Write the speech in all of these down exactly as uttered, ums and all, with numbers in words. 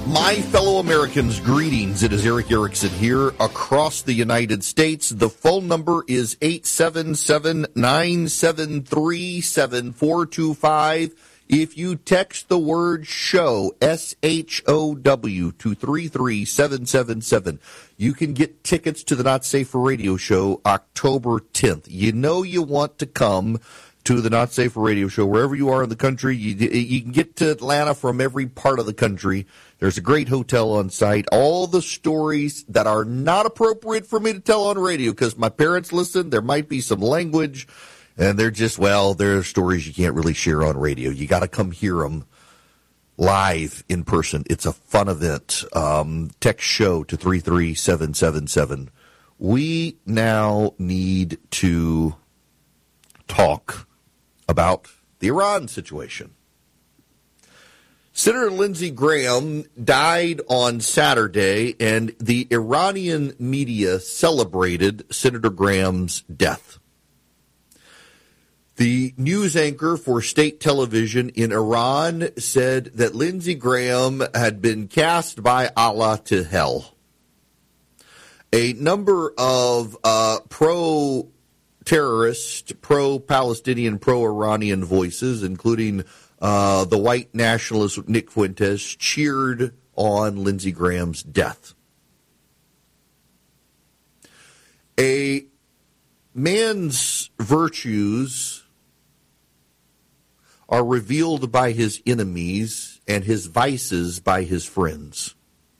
My fellow Americans, greetings. It is Erick Erickson here across the United States. The phone number is eight seven seven, nine seven three, seven four two five. If you text the word SHOW, S H O W, to three three seven seven seven, you can get tickets to the Not Safe for Radio show October tenth. You know you want to come to the Not Safe for Radio show wherever you are in the country. You, you can get to Atlanta from every part of the country. There's a great hotel on site. All the stories that are not appropriate for me to tell on radio because my parents listen. There might be some language, and they're just, well, they're stories you can't really share on radio. You got to come hear them live in person. It's a fun event. Um, text SHOW to three three seven seven seven. We now need to talk about the Iran situation. Senator Lindsey Graham died on Saturday, and the Iranian media celebrated Senator Graham's death. The news anchor for state television in Iran said that Lindsey Graham had been cast by Allah to hell. A number of uh, pro-terrorist, pro-Palestinian, pro-Iranian voices, including Uh, the white nationalist Nick Fuentes, cheered on Lindsey Graham's death. A man's virtues are revealed by his enemies and his vices by his friends.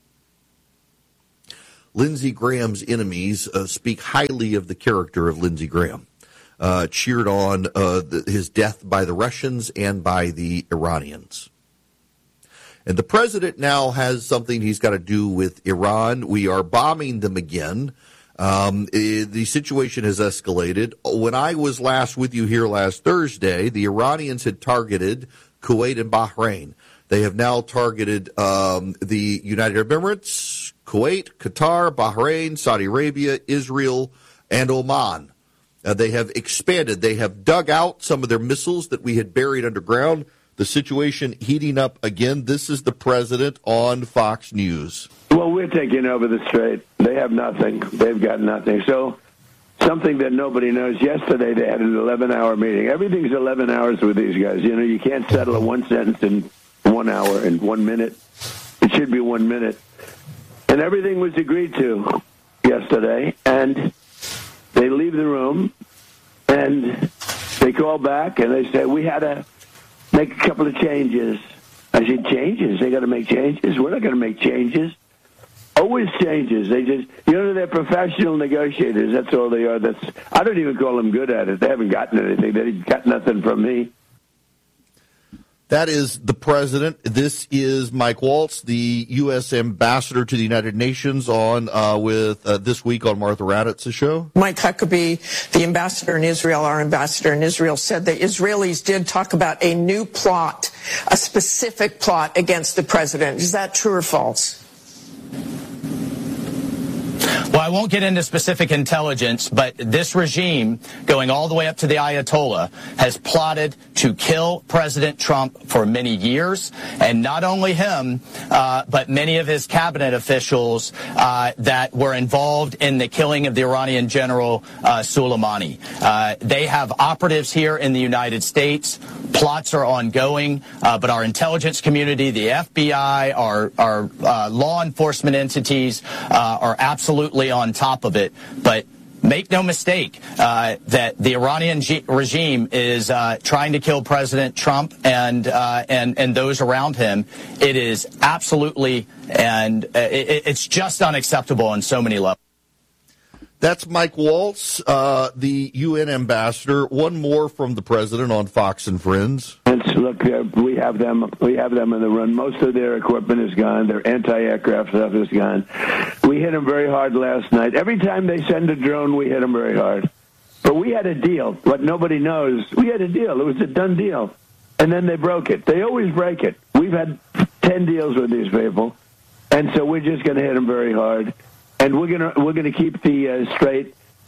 Lindsey Graham's enemies uh, speak highly of the character of Lindsey Graham. Uh, cheered on uh, the, his death by the Russians and by the Iranians. And the president now has something he's got to do with Iran. We are bombing them again. Um, it, the situation has escalated. When I was last with you here last Thursday, the Iranians had targeted Kuwait and Bahrain. They have now targeted um, the United Arab Emirates, Kuwait, Qatar, Bahrain, Saudi Arabia, Israel, and Oman. Uh, they have expanded. They have dug out some of their missiles that we had buried underground. The situation heating up again. This is the president on Fox News. Well, we're taking over the Strait. They have nothing. They've got nothing. So something that nobody knows. Yesterday they had an eleven-hour meeting. Everything's eleven hours with these guys. You know, you can't settle a one sentence in one hour, in one minute. It should be one minute. And everything was agreed to yesterday. And they leave the room, and they call back, and they say, we had to make a couple of changes. I said, changes? They got to make changes? We're not going to make changes. Always changes. They just, you know, they're professional negotiators. That's all they are. That's I don't even call them good at it. They haven't gotten anything. They got nothing from me. That is the president. This is Mike Waltz, the U S ambassador to the United Nations, on uh, with uh, This Week on Martha Raddatz's show. Mike Huckabee, the ambassador in Israel, our ambassador in Israel, said the Israelis did talk about a new plot, a specific plot against the president. Is that true or false? Well, I won't get into specific intelligence, but this regime, going all the way up to the Ayatollah, has plotted to kill President Trump for many years. And not only him, uh, but many of his cabinet officials uh, that were involved in the killing of the Iranian general uh, Soleimani. Uh, they have operatives here in the United States. Plots are ongoing, uh, but our intelligence community, the F B I, our, our uh, law enforcement entities uh, are absolutely on top of it. But make no mistake uh, that the Iranian g- regime is uh, trying to kill President Trump and uh, and and those around him. It is absolutely, and uh, it, it's just unacceptable on so many levels. That's Mike Waltz, uh, the U N ambassador. One more from the president on Fox and Friends. Look, uh, we have them. We have them in the run. Most of their equipment is gone. Their anti-aircraft stuff is gone. We hit them very hard last night. Every time they send a drone, we hit them very hard. But we had a deal. What nobody knows, we had a deal. It was a done deal, and then they broke it. They always break it. We've had ten deals with these people, and so we're just going to hit them very hard. And we're gonna we're gonna keep the uh, Strait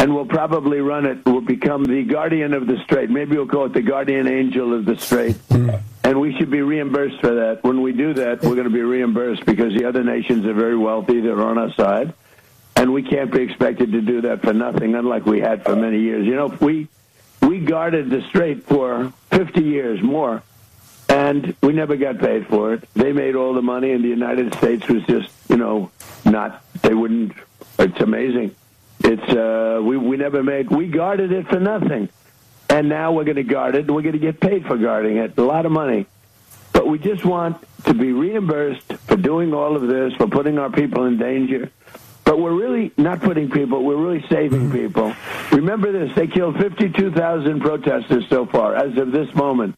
and we'll probably run it. We'll become the guardian of the strait. Maybe we'll call it the guardian angel of the strait. And we should be reimbursed for that. When we do that, we're going to be reimbursed because the other nations are very wealthy. They're on our side. And we can't be expected to do that for nothing, unlike we had for many years. You know, we we guarded the strait for fifty years more, and we never got paid for it. They made all the money, and the United States was just, you know, not, they wouldn't, it's amazing. It's, uh, we, we never made, we guarded it for nothing. And now we're going to guard it, and we're going to get paid for guarding it, a lot of money. But we just want to be reimbursed for doing all of this, for putting our people in danger. But we're really not putting people, we're really saving people. Remember this, they killed fifty-two thousand protesters so far, as of this moment.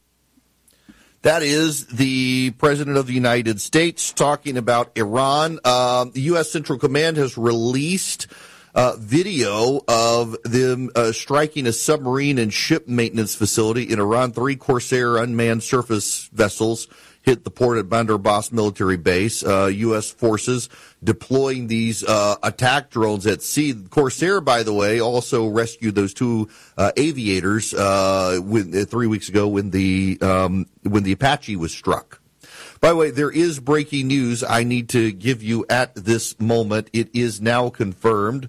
That is the President of the United States talking about Iran. Uh, the U S. Central Command has released uh, video of them uh, striking a submarine and ship maintenance facility in Iran. Three Corsair unmanned surface vessels hit the port at Bandar Abbas military base. Uh, U S forces deploying these uh, attack drones at sea. Corsair, by the way, also rescued those two uh, aviators uh, when, uh, three weeks ago when the um, when the Apache was struck. By the way, there is breaking news I need to give you at this moment. It is now confirmed.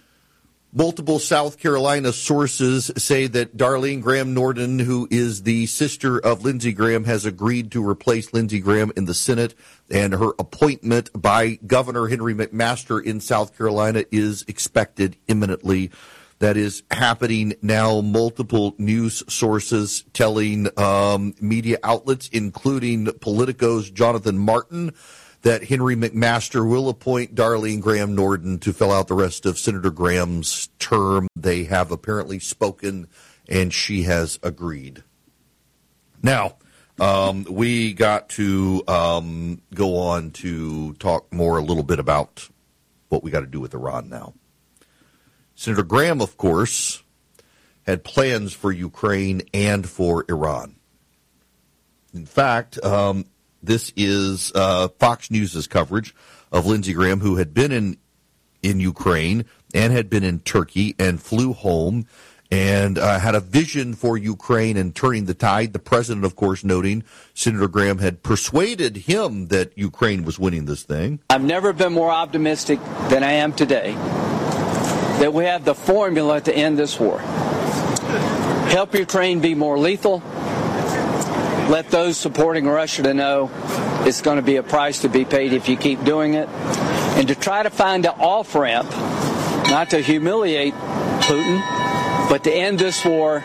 Multiple South Carolina sources say that Darlene Graham Norden, who is the sister of Lindsey Graham, has agreed to replace Lindsey Graham in the Senate, and her appointment by Governor Henry McMaster in South Carolina is expected imminently. That is happening now. Multiple news sources telling um, media outlets, including Politico's Jonathan Martin, that Henry McMaster will appoint Darlene Graham Norden to fill out the rest of Senator Graham's term. They have apparently spoken, and she has agreed. Now, um, we got to um, go on to talk more a little bit about what we got to do with Iran now. Senator Graham, of course, had plans for Ukraine and for Iran. In fact, um, this is uh, Fox News' coverage of Lindsey Graham, who had been in in Ukraine and had been in Turkey and flew home and uh, had a vision for Ukraine and turning the tide. The president, of course, noting Senator Graham had persuaded him that Ukraine was winning this thing. I've never been more optimistic than I am today that we have the formula to end this war. Help Ukraine be more lethal. Let those supporting Russia to know it's going to be a price to be paid if you keep doing it. And to try to find an off-ramp, not to humiliate Putin, but to end this war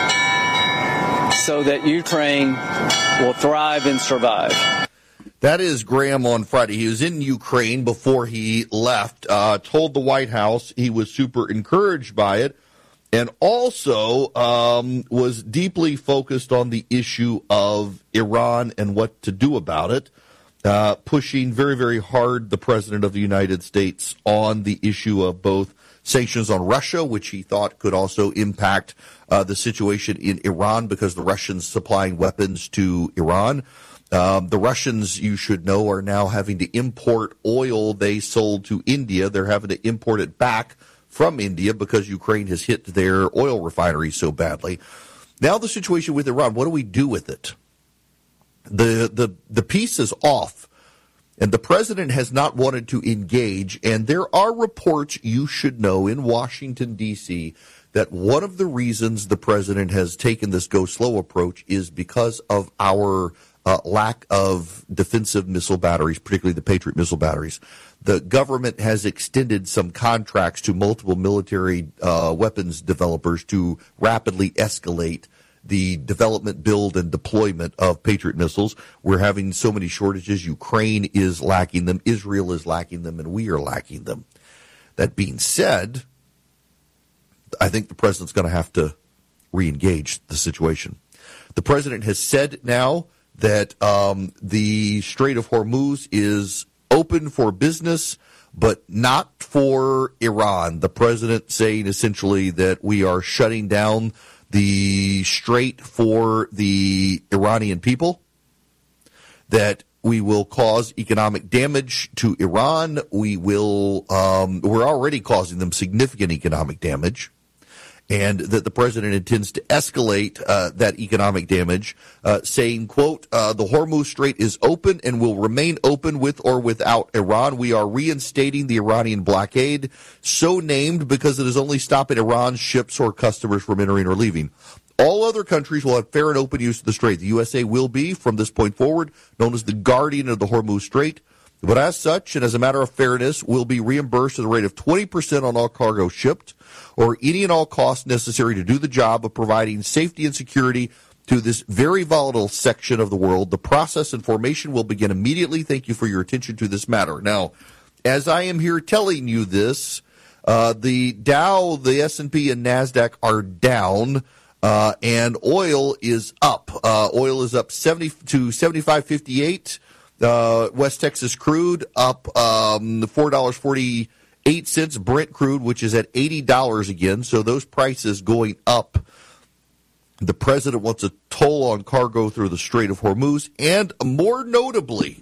so that Ukraine will thrive and survive. That is Graham on Friday. He was in Ukraine before he left, uh, told the White House he was super encouraged by it, and also um, was deeply focused on the issue of Iran and what to do about it, uh, pushing very, very hard the President of the United States on the issue of both sanctions on Russia, which he thought could also impact uh, the situation in Iran because the Russians supplying weapons to Iran. Um, the Russians, you should know, are now having to import oil they sold to India. They're having to import it back from India because Ukraine has hit their oil refineries so badly. Now the situation with Iran, what do we do with it? The the the peace is off, and the president has not wanted to engage, and there are reports you should know in Washington, D C, that one of the reasons the president has taken this go-slow approach is because of our uh, lack of defensive missile batteries, particularly the Patriot missile batteries. The government has extended some contracts to multiple military uh, weapons developers to rapidly escalate the development, build, and deployment of Patriot missiles. We're having so many shortages. Ukraine is lacking them. Israel is lacking them, and we are lacking them. That being said, I think the president's going to have to re-engage the situation. The president has said now that um, the Strait of Hormuz is open for business, but not for Iran. The president saying essentially that we are shutting down the strait for the Iranian people, that We will cause economic damage to Iran. We will, um, we're already causing them significant economic damage. And that the president intends to escalate uh, that economic damage, uh, saying, quote, uh, the Hormuz Strait is open and will remain open with or without Iran. We are reinstating the Iranian blockade, so named because it is only stopping Iran's ships or customers from entering or leaving. All other countries will have fair and open use of the strait. The U S A will be, from this point forward, known as the guardian of the Hormuz Strait. But as such, and as a matter of fairness, will be reimbursed at a rate of twenty percent on all cargo shipped, or any and all costs necessary to do the job of providing safety and security to this very volatile section of the world. The process and formation will begin immediately. Thank you for your attention to this matter. Now, as I am here telling you this, uh, the Dow, the S and P, and NASDAQ are down. Uh, and oil is up. Uh, oil is up seventy to seventy-five fifty-eight. Uh, West Texas crude up um, four dollars and forty-eight cents. Brent crude, which is at eighty dollars again. So those prices going up. The president wants a toll on cargo through the Strait of Hormuz. And more notably,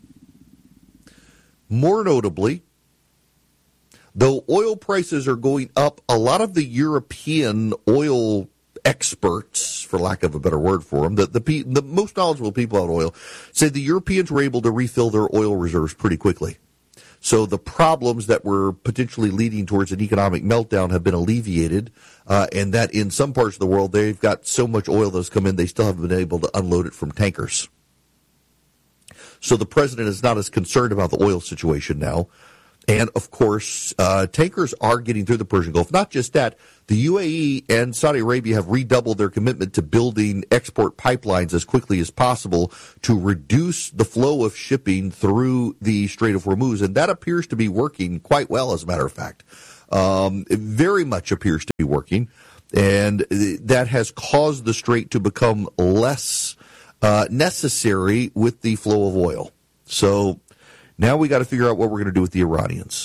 more notably, though oil prices are going up, a lot of the European oil experts, for lack of a better word for them, the, the, the most knowledgeable people on oil, say the Europeans were able to refill their oil reserves pretty quickly. So the problems that were potentially leading towards an economic meltdown have been alleviated, uh, and that in some parts of the world they've got so much oil that's come in they still haven't been able to unload it from tankers. So the president is not as concerned about the oil situation now. And, of course, uh, tankers are getting through the Persian Gulf. Not just that, the U A E and Saudi Arabia have redoubled their commitment to building export pipelines as quickly as possible to reduce the flow of shipping through the Strait of Hormuz. And that appears to be working quite well, as a matter of fact. Um, it very much appears to be working. And that has caused the strait to become less uh, necessary with the flow of oil. So now we got to figure out what we're going to do with the Iranians.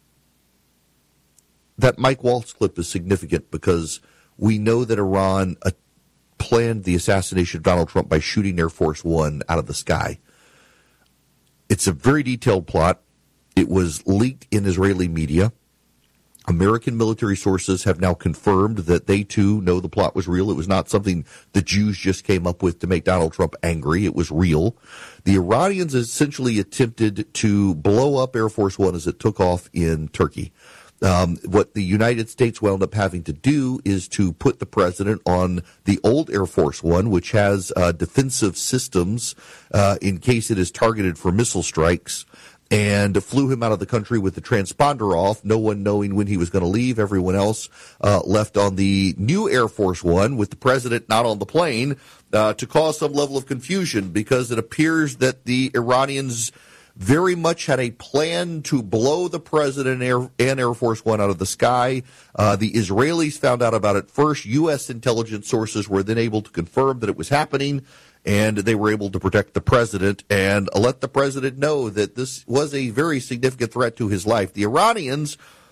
That Mike Waltz clip is significant because we know that Iran uh, planned the assassination of Donald Trump by shooting Air Force One out of the sky. It's a very detailed plot. It was leaked in Israeli media. American military sources have now confirmed that they, too, know the plot was real. It was not something the Jews just came up with to make Donald Trump angry. It was real. The Iranians essentially attempted to blow up Air Force One as it took off in Turkey. Um, what the United States wound up having to do is to put the president on the old Air Force One, which has uh, defensive systems uh, in case it is targeted for missile strikes, and flew him out of the country with the transponder off, no one knowing when he was going to leave. Everyone else uh, left on the new Air Force One with the president not on the plane uh, to cause some level of confusion, because it appears that the Iranians very much had a plan to blow the president Air, and Air Force One out of the sky. Uh, the Israelis found out about it first. U S intelligence sources were then able to confirm that it was happening, and they were able to protect the president and let the president know that this was a very significant threat to his life. The Iranians